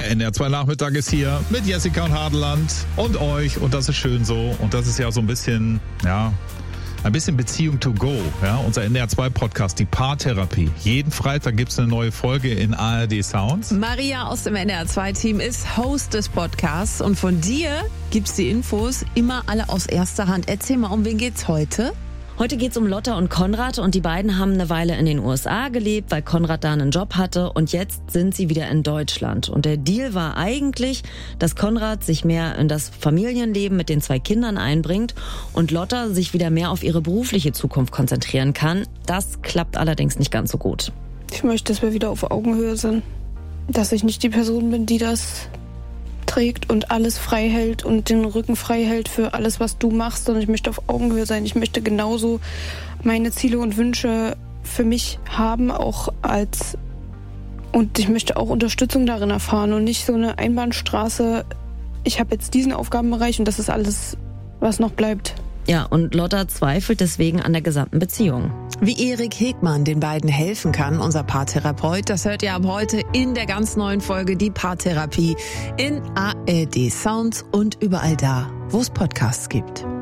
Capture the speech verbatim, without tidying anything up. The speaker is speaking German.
N D R zwei Nachmittag ist hier mit Jessica und Hadeland und euch und das ist schön so und das ist ja so ein bisschen, ja, ein bisschen Beziehung to go, ja, unser N D R zwei Podcast, die Paartherapie. Jeden Freitag gibt's eine neue Folge in A R D Sounds. Maria aus dem N D R zwei Team ist Host des Podcasts und von dir gibt's die Infos immer alle aus erster Hand. Erzähl mal, um wen geht's heute? Heute geht's um Lotta und Konrad und die beiden haben eine Weile in den U S A gelebt, weil Konrad da einen Job hatte und jetzt sind sie wieder in Deutschland. Und der Deal war eigentlich, dass Konrad sich mehr in das Familienleben mit den zwei Kindern einbringt und Lotta sich wieder mehr auf ihre berufliche Zukunft konzentrieren kann. Das klappt allerdings nicht ganz so gut. Ich möchte, dass wir wieder auf Augenhöhe sind. Dass ich nicht die Person bin, die das trägt und alles frei hält und den Rücken frei hält für alles, was du machst, sondern ich möchte auf Augenhöhe sein. Ich möchte genauso meine Ziele und Wünsche für mich haben, auch als und ich möchte auch Unterstützung darin erfahren und nicht so eine Einbahnstraße. Ich habe jetzt diesen Aufgabenbereich und das ist alles, was noch bleibt. Ja, und Lotta zweifelt deswegen an der gesamten Beziehung. Wie Erik Hegmann den beiden helfen kann, unser Paartherapeut, das hört ihr ab heute in der ganz neuen Folge Die Paartherapie in A R D Sounds und überall da, wo es Podcasts gibt.